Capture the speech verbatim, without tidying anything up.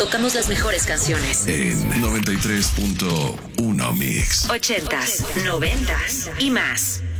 tocamos las mejores canciones. En noventa y tres punto uno Mix. Ochentas, noventas y más.